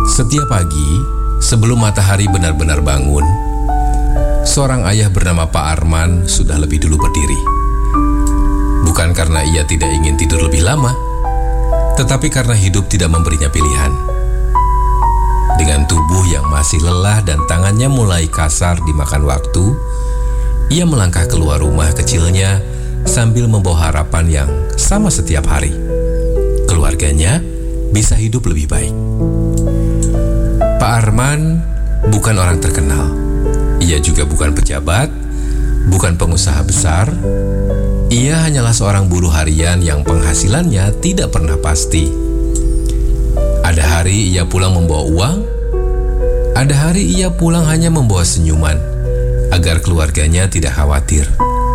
Setiap pagi, sebelum matahari benar-benar bangun, seorang ayah bernama Pak Arman sudah lebih dulu berdiri. Bukan karena ia tidak ingin tidur lebih lama, tetapi karena hidup tidak memberinya pilihan. Dengan tubuh yang masih lelah dan tangannya mulai kasar dimakan waktu, ia melangkah keluar rumah kecilnya sambil membawa harapan yang sama setiap hari. Keluarganya bisa hidup lebih baik. Pak Arman bukan orang terkenal. Ia juga bukan pejabat, bukan pengusaha besar. Ia hanyalah seorang buruh harian yang penghasilannya tidak pernah pasti. Ada hari ia pulang membawa uang, ada hari ia pulang hanya membawa senyuman, agar keluarganya tidak khawatir.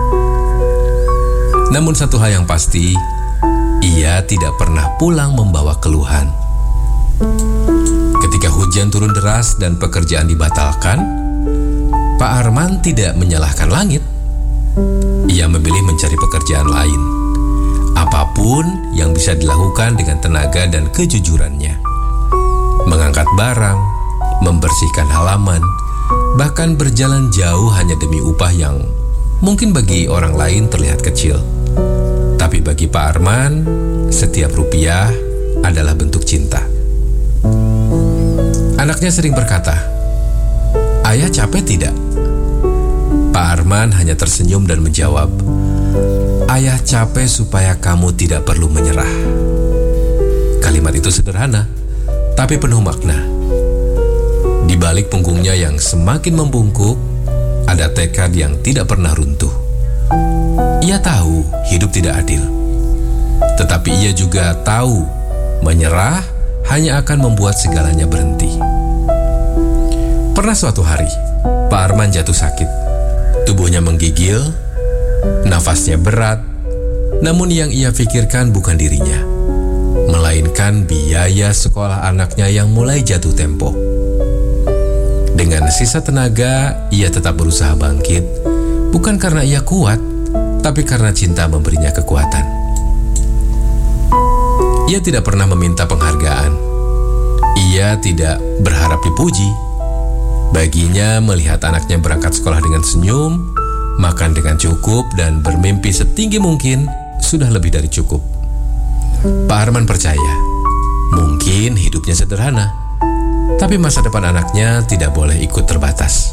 Namun satu hal yang pasti, ia tidak pernah pulang membawa keluhan. Ketika hujan turun deras dan pekerjaan dibatalkan, Pak Arman tidak menyalahkan langit. Ia memilih mencari pekerjaan lain, apapun yang bisa dilakukan dengan tenaga dan kejujurannya. Mengangkat barang, membersihkan halaman, bahkan berjalan jauh hanya demi upah yang mungkin bagi orang lain terlihat kecil. Tapi bagi Pak Arman, setiap rupiah adalah bentuk cinta. Anaknya sering berkata, "Ayah capek tidak?" Pak Arman hanya tersenyum dan menjawab, "Ayah capek supaya kamu tidak perlu menyerah." Kalimat itu sederhana, tapi penuh makna. Di balik punggungnya yang semakin membungkuk, ada tekad yang tidak pernah runtuh. Ia tahu hidup tidak adil, tetapi ia juga tahu menyerah hanya akan membuat segalanya berhenti. Pernah suatu hari, Pak Arman jatuh sakit. Tubuhnya menggigil, nafasnya berat, namun yang ia pikirkan bukan dirinya, melainkan biaya sekolah anaknya yang mulai jatuh tempo. Dengan sisa tenaga, ia tetap berusaha bangkit, bukan karena ia kuat, tapi karena cinta memberinya kekuatan. Ia tidak pernah meminta penghargaan. Ia tidak berharap dipuji. Baginya, melihat anaknya berangkat sekolah dengan senyum, makan dengan cukup, dan bermimpi setinggi mungkin sudah lebih dari cukup. Pak Arman percaya, mungkin hidupnya sederhana, tapi masa depan anaknya tidak boleh ikut terbatas.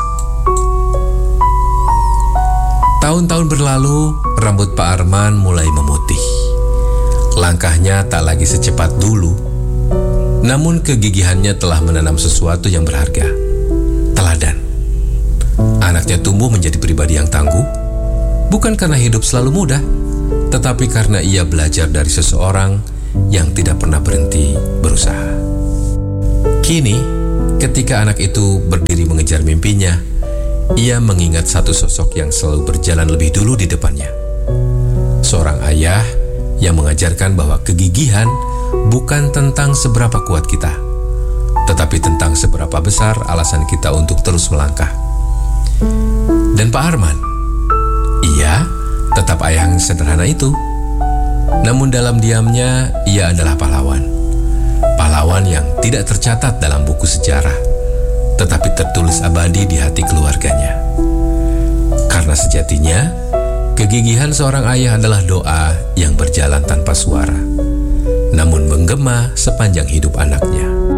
Tahun-tahun berlalu, rambut Pak Arman mulai memutih. Langkahnya tak lagi secepat dulu, namun kegigihannya telah menanam sesuatu yang berharga. Teladan. Anaknya tumbuh menjadi pribadi yang tangguh, bukan karena hidup selalu mudah, tetapi karena ia belajar dari seseorang yang tidak pernah berhenti berusaha. Kini, ketika anak itu berdiri mengejar mimpinya, ia mengingat satu sosok yang selalu berjalan lebih dulu di depannya. Seorang ayah yang mengajarkan bahwa kegigihan bukan tentang seberapa kuat kita, tetapi tentang seberapa besar alasan kita untuk terus melangkah. Dan Pak Arman, ia tetap ayah yang sederhana itu. Namun dalam diamnya, ia adalah pahlawan. Pahlawan yang tidak tercatat dalam buku sejarah, tetapi tertulis abadi di hati keluarganya. Karena sejatinya, kegigihan seorang ayah adalah doa yang berjalan tanpa suara, namun menggema sepanjang hidup anaknya.